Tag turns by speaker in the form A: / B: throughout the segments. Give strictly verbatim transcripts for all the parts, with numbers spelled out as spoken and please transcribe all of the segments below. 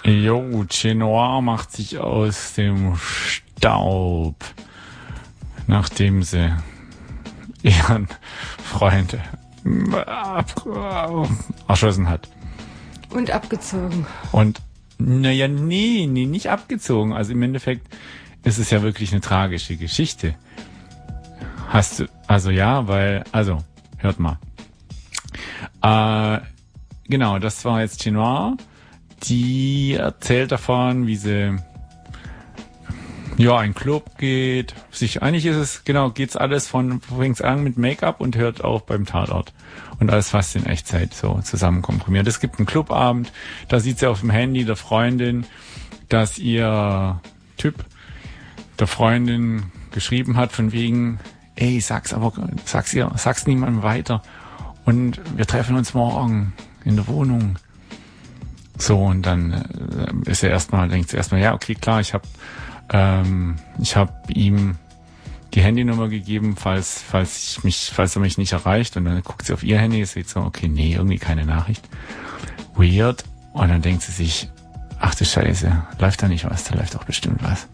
A: Jo, Chenoir macht sich aus dem Staub, nachdem sie ihren Freund erschossen hat.
B: Und abgezogen.
A: Und, naja, nee, nee, nicht abgezogen. Also im Endeffekt ist es ja wirklich eine tragische Geschichte. Hast du, also ja, weil, also, hört mal. Äh, genau, das war jetzt Chenoir. Die erzählt davon, wie sie ja in einen Club geht. Sich, eigentlich ist es, genau, geht's alles von, fängt's an mit Make-up und hört auf beim Tatort. Und alles fast in Echtzeit so zusammen komprimiert. Es gibt einen Clubabend, da sieht sie auf dem Handy der Freundin, dass ihr Typ der Freundin geschrieben hat von wegen, ey, sag's aber, sag's ihr, sag's niemandem weiter. Und wir treffen uns morgen in der Wohnung. So, und dann äh, ist er erstmal, denkt sie erstmal, ja, okay, klar, ich habe ähm, ich habe ihm die Handynummer gegeben, falls falls ich mich, falls er mich nicht erreicht. Und dann guckt sie auf ihr Handy, sieht so, okay, nee, irgendwie keine Nachricht. Weird. Und dann denkt sie sich, ach du Scheiße, läuft da nicht was, da läuft doch bestimmt was.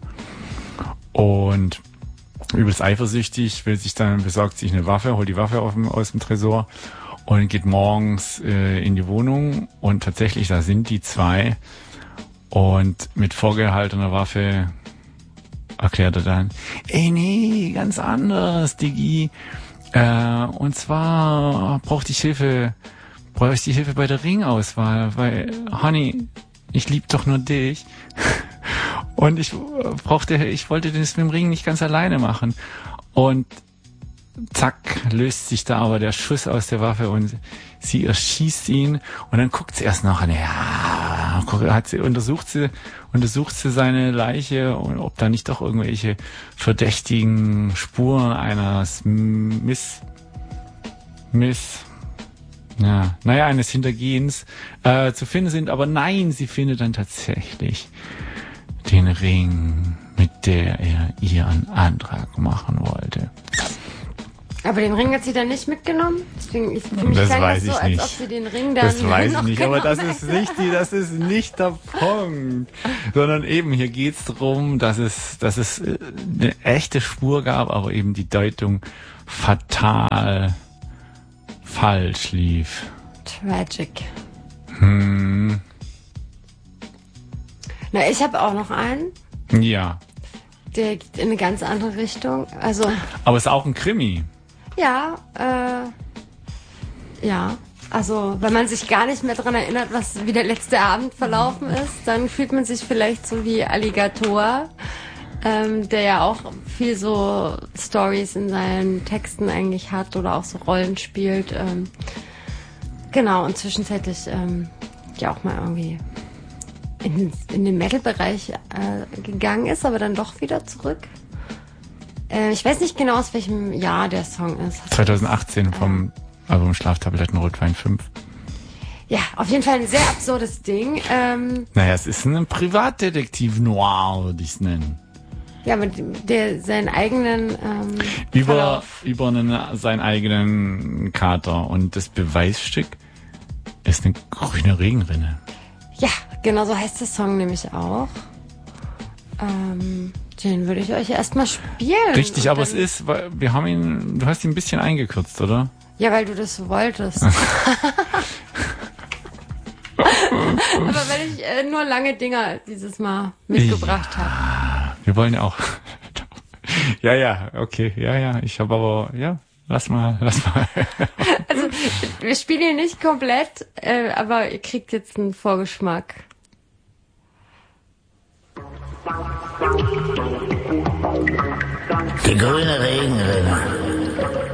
A: Und übelst eifersüchtig, will sich dann, besorgt sich eine Waffe, holt die Waffe auf dem, aus dem Tresor und geht morgens äh, in die Wohnung. Und tatsächlich, da sind die zwei. Und mit vorgehaltener Waffe erklärt er dann, ey, nee, ganz anders, Diggi. Äh, und zwar brauchte ich Hilfe, brauche ich die Hilfe bei der Ringauswahl, weil, Honey, ich lieb doch nur dich. Und ich brauchte, ich wollte das mit dem Ring nicht ganz alleine machen. Und zack, löst sich da aber der Schuss aus der Waffe und sie erschießt ihn. Und dann guckt sie erst noch an, ja, hat sie, untersucht sie, untersucht sie seine Leiche und ob da nicht doch irgendwelche verdächtigen Spuren eines Miss, Miss, ja, naja, eines Hintergehens äh, zu finden sind. Aber nein, sie findet dann tatsächlich den Ring, mit der er ihren Antrag machen wollte.
B: Aber den Ring hat sie dann nicht mitgenommen? Deswegen, ich, für mich
A: das
B: klang
A: weiß
B: das so,
A: ich
B: als
A: nicht.
B: ob sie den Ring dann
A: Das weiß
B: noch
A: ich nicht, aber das
B: genommen
A: ist nicht die, das ist nicht der Punkt. Sondern eben, hier geht's drum, dass es, dass es eine echte Spur gab, aber eben die Deutung fatal falsch lief.
B: Tragic.
A: Hm.
B: Na, ich habe auch noch einen.
A: Ja.
B: Der geht in eine ganz andere Richtung. Also.
A: Aber es ist auch ein Krimi.
B: Ja, äh, ja. Also, wenn man sich gar nicht mehr dran erinnert, was wie der letzte Abend verlaufen ist, dann fühlt man sich vielleicht so wie Alligator, ähm, der ja auch viel so Stories in seinen Texten eigentlich hat oder auch so Rollen spielt. Ähm, genau, und zwischenzeitlich ähm, ja auch mal irgendwie in, in den Metal-Bereich äh, gegangen ist, aber dann doch wieder zurück. Äh, ich weiß nicht genau, aus welchem Jahr der Song ist. Hast
A: zwanzig achtzehn vom äh, Album Schlaftabletten Rotwein fünf.
B: Ja, auf jeden Fall ein sehr absurdes Ding. Ähm,
A: naja, es ist ein Privatdetektiv Noir, würde ich es nennen.
B: Ja, aber der seinen eigenen ähm,
A: über
B: Verlauf.
A: über einen, seinen eigenen Kater, und das Beweisstück ist eine grüne Regenrinne.
B: Ja, genau so heißt der Song nämlich auch. Ähm, den würde ich euch erstmal spielen.
A: Richtig, aber es ist, weil wir haben ihn, du hast ihn ein bisschen eingekürzt, oder?
B: Ja, weil du das so wolltest. Aber weil ich äh, nur lange Dinger dieses Mal mitgebracht
A: ja,
B: habe.
A: Wir wollen ja auch. ja, ja, okay, ja, ja. Ich habe aber, ja, lass mal, lass mal.
B: Also, wir spielen ihn nicht komplett, äh, aber ihr kriegt jetzt einen Vorgeschmack.
C: Die grüne Regenrinne.